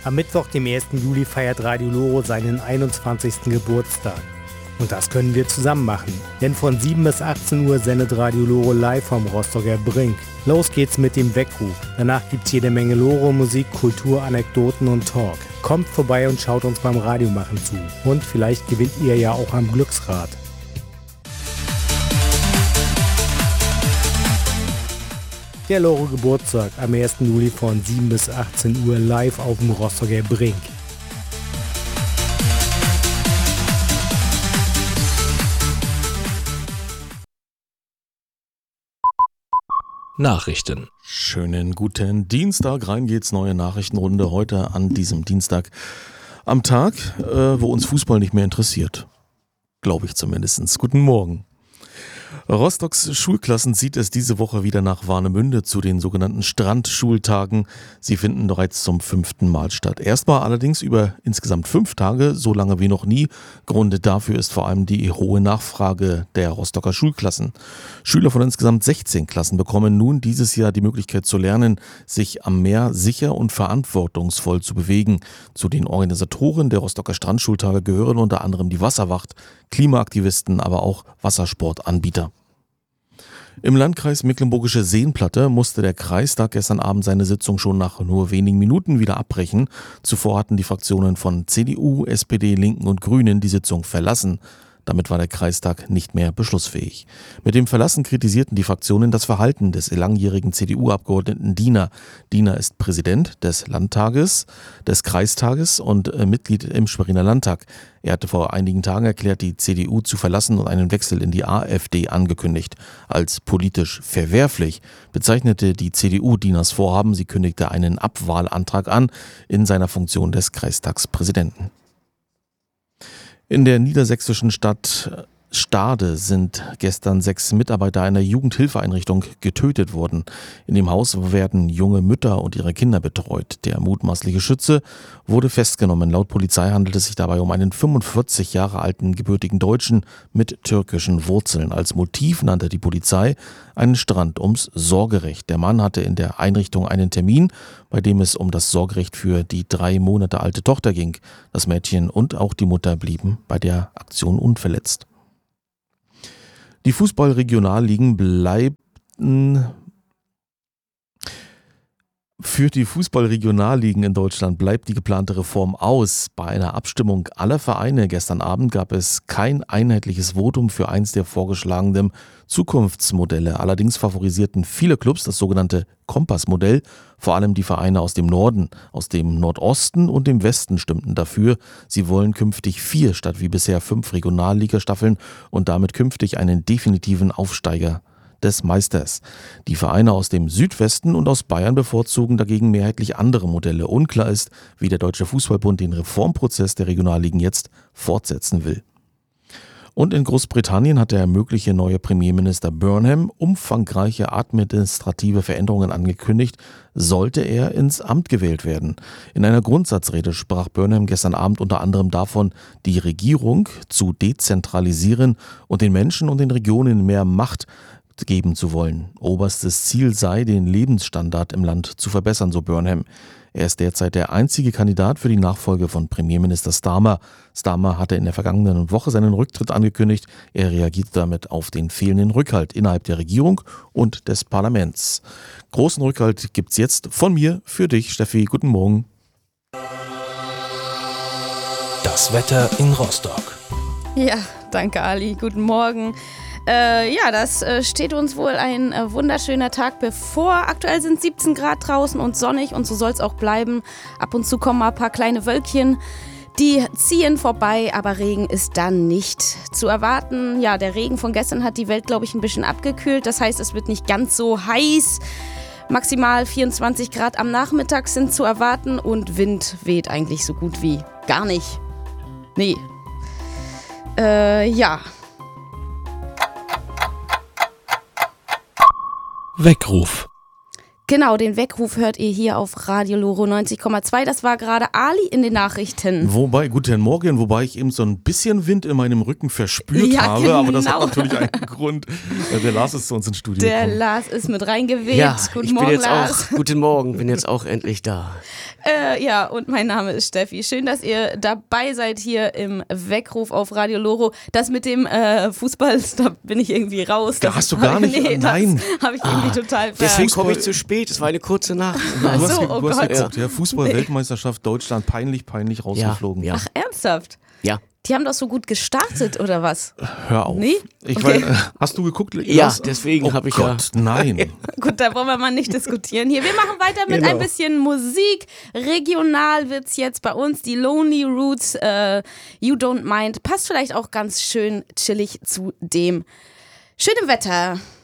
Am Mittwoch, dem 1. Juli, feiert Radio Loro seinen 21. Geburtstag. Und das können wir zusammen machen. Denn von 7 bis 18 Uhr sendet Radio Loro live vom Rostocker Brink. Los geht's mit dem Weckruf. Danach gibt's jede Menge Loro-Musik, Kultur, Anekdoten und Talk. Kommt vorbei und schaut uns beim Radiomachen zu. Und vielleicht gewinnt ihr ja auch am Glücksrad. Der Loro Geburtstag am 1. Juli von 7 bis 18 Uhr live auf dem Rostocker Brink. Nachrichten. Schönen guten Dienstag. Rein geht's, neue Nachrichtenrunde heute an diesem Dienstag. Am Tag, wo uns Fußball nicht mehr interessiert. Glaube ich zumindest. Guten Morgen. Rostocks Schulklassen zieht es diese Woche wieder nach Warnemünde zu den sogenannten Strandschultagen. Sie finden bereits zum 5. Mal statt. Erstmal allerdings über insgesamt 5 Tage, so lange wie noch nie. Grund dafür ist vor allem die hohe Nachfrage der Rostocker Schulklassen. Schüler von insgesamt 16 Klassen bekommen nun dieses Jahr die Möglichkeit zu lernen, sich am Meer sicher und verantwortungsvoll zu bewegen. Zu den Organisatoren der Rostocker Strandschultage gehören unter anderem die Wasserwacht, Klimaaktivisten, aber auch Wassersportanbieter. Im Landkreis Mecklenburgische Seenplatte musste der Kreistag gestern Abend seine Sitzung schon nach nur wenigen Minuten wieder abbrechen. Zuvor hatten die Fraktionen von CDU, SPD, Linken und Grünen die Sitzung verlassen. Damit war der Kreistag nicht mehr beschlussfähig. Mit dem Verlassen kritisierten die Fraktionen das Verhalten des langjährigen CDU-Abgeordneten Diener. Diener ist Präsident des Landtages, des Kreistages und Mitglied im Schweriner Landtag. Er hatte vor einigen Tagen erklärt, die CDU zu verlassen und einen Wechsel in die AfD angekündigt. Als politisch verwerflich bezeichnete die CDU Dieners Vorhaben. Sie kündigte einen Abwahlantrag an in seiner Funktion des Kreistagspräsidenten. In der niedersächsischen Stadt Stade sind gestern 6 Mitarbeiter einer Jugendhilfeeinrichtung getötet worden. In dem Haus werden junge Mütter und ihre Kinder betreut. Der mutmaßliche Schütze wurde festgenommen. Laut Polizei handelt es sich dabei um einen 45 Jahre alten gebürtigen Deutschen mit türkischen Wurzeln. Als Motiv nannte die Polizei einen Strand ums Sorgerecht. Der Mann hatte in der Einrichtung einen Termin, bei dem es um das Sorgerecht für die 3 Monate alte Tochter ging. Das Mädchen und auch die Mutter blieben bei der Aktion unverletzt. Die Fußball-Regionalligen Für die Fußball-Regionalligen in Deutschland bleibt die geplante Reform aus. Bei einer Abstimmung aller Vereine gestern Abend gab es kein einheitliches Votum für eins der vorgeschlagenen Zukunftsmodelle. Allerdings favorisierten viele Clubs das sogenannte Kompass-Modell. Vor allem die Vereine aus dem Norden, aus dem Nordosten und dem Westen stimmten dafür. Sie wollen künftig 4 statt wie bisher 5 Regionalligastaffeln und damit künftig einen definitiven Aufsteiger des Meisters. Die Vereine aus dem Südwesten und aus Bayern bevorzugen dagegen mehrheitlich andere Modelle. Unklar ist, wie der Deutsche Fußballbund den Reformprozess der Regionalligen jetzt fortsetzen will. Und in Großbritannien hat der mögliche neue Premierminister Burnham umfangreiche administrative Veränderungen angekündigt, sollte er ins Amt gewählt werden. In einer Grundsatzrede sprach Burnham gestern Abend unter anderem davon, die Regierung zu dezentralisieren und den Menschen und den Regionen mehr Macht geben zu wollen. Oberstes Ziel sei, den Lebensstandard im Land zu verbessern, so Burnham. Er ist derzeit der einzige Kandidat für die Nachfolge von Premierminister Starmer. Starmer hatte in der vergangenen Woche seinen Rücktritt angekündigt. Er reagiert damit auf den fehlenden Rückhalt innerhalb der Regierung und des Parlaments. Großen Rückhalt gibt's jetzt von mir für dich, Steffi. Guten Morgen. Das Wetter in Rostock. Ja, danke Ali. Guten Morgen. Das steht uns wohl ein wunderschöner Tag bevor. Aktuell sind 17 Grad draußen und sonnig und so soll es auch bleiben. Ab und zu kommen mal ein paar kleine Wölkchen, die ziehen vorbei, aber Regen ist dann nicht zu erwarten. Ja, der Regen von gestern hat die Welt, glaube ich, ein bisschen abgekühlt. Das heißt, es wird nicht ganz so heiß. Maximal 24 Grad am Nachmittag sind zu erwarten und Wind weht eigentlich so gut wie gar nicht. Nee. Weckruf. Genau, den Weckruf hört ihr hier auf Radio Loro 90,2. Das war gerade Ali in den Nachrichten. Guten Morgen, wobei ich eben so ein bisschen Wind in meinem Rücken verspürt habe, genau. Aber das hat natürlich einen Grund. Der Lars ist zu uns ins Studio Der gekommen. Lars ist mit reingeweht. Ja, Guten Morgen, Lars. Guten Morgen, bin jetzt auch endlich da. Ja, und mein Name ist Steffi. Schön, dass ihr dabei seid hier im Weckruf auf Radio Loro. Das mit dem Fußball, da bin ich irgendwie raus. Da hast du gar nicht, nein. Das habe ich irgendwie total Deswegen komme ich zu spät, es war eine kurze Nacht. Du hast, so, du hast Gott. geguckt, ja, Fußball-Weltmeisterschaft Deutschland, peinlich rausgeflogen. Ja. Ach, ernsthaft? Ja. Die haben doch so gut gestartet, oder was? Hör auf. Nee? Ich Okay. hast du geguckt? Ja, Lars? deswegen habe ich Gott, nein. Gut, da wollen wir mal nicht diskutieren. Hier, wir machen weiter mit ein bisschen Musik. Regional wird's jetzt bei uns. Die Lonely Roots, You Don't Mind. Passt vielleicht auch ganz schön chillig zu dem schönen Wetter.